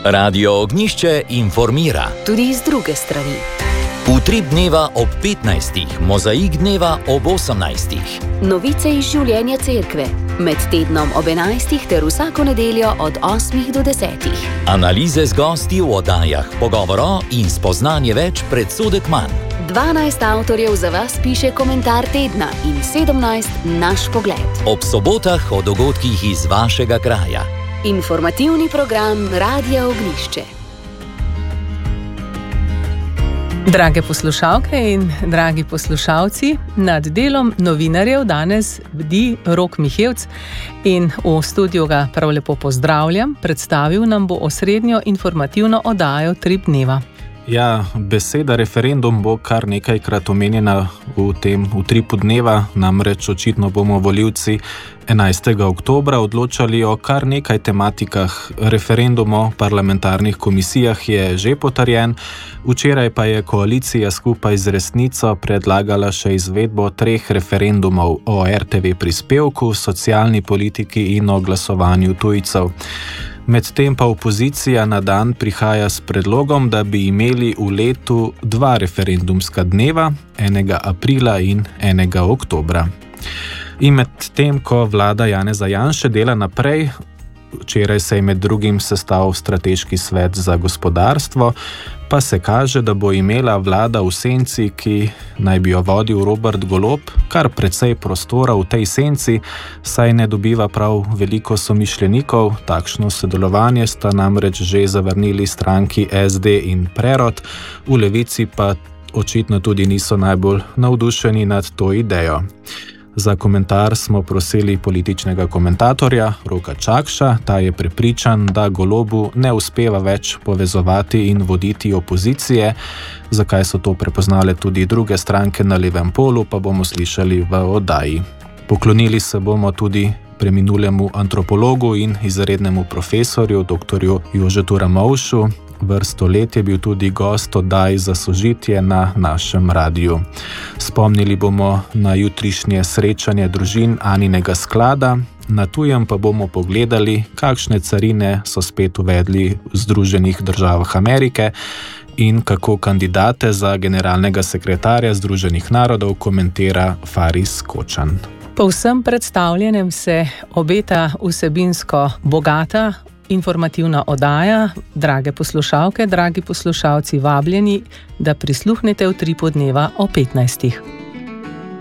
Radio Ognjišče informira. Tudi iz druge strani. Utrip dneva ob 15, mozaik dneva ob 18. Novice iz življenja cerkve. Med tednom ob 11 ter vsako nedeljo od 8 do 10. Analize z gosti v oddajah, pogovoro in spoznanje več, predsodek manj. 12 avtorjev za vas piše komentar tedna in 17 naš pogled. Ob sobotah o dogodkih iz vašega kraja. Informativni program Radia Ognjišče. Drage poslušalke in dragi poslušalci, nad delom novinarjev danes bdi Rok Mihevc in v studiu ga prav lepo pozdravljam. Predstavil nam bo osrednjo informativno oddajo Trip dneva. Ja, beseda referendum bo kar nekajkrat omenjena v tem utripu dneva, namreč očitno bomo volivci 11. oktobra odločali o kar nekaj tematikah. Referendum o parlamentarnih komisijah je že potrjen, včeraj pa je koalicija skupaj z Resnico predlagala še izvedbo 3 referendumov o RTV prispevku, socialni politiki in o glasovanju tujcev. Medtem pa opozicija na dan prihaja s predlogom, da bi imeli v letu 2 referendumska dneva, 1. aprila in 1. oktobra. In medtem, ko vlada Janeza Janše dela naprej, včeraj se je med drugim sestal strateški svet za gospodarstvo, pa se kaže, da bo imela vlada v senci, ki naj bi jo vodil Robert Golob, kar precej prostora v tej senci, saj ne dobiva prav veliko somišljenikov. Takšno sodelovanje sta namreč že zavrnili stranki SD in Prerod, v Levici pa očitno tudi niso najbolj navdušeni nad to idejo. Za komentar smo prosili političnega komentatorja Roka Čakša. Ta je prepričan, da Golobu ne uspeva več povezovati in voditi opozicije. Zakaj so to prepoznale tudi druge stranke na levem polu, pa bomo slišali v oddaji. Poklonili se bomo tudi preminulemu antropologu in izrednemu profesorju, doktorju Jožetu Ramovšu. Vrsto let je bil tudi gost oddaj za sožitje na našem radiju. Spomnili bomo na jutrišnje srečanje družin Aninega sklada, na tujem pa bomo pogledali, kakšne carine so spet uvedli v Združenih državah Amerike in kako kandidate za generalnega sekretarja Združenih narodov komentira Faris Kočan. Po vsem predstavljenem se obeta vsebinsko bogata informativna oddaja. Drage poslušalke, dragi poslušalci, vabljeni, da prisluhnete Utripu dneva o 15.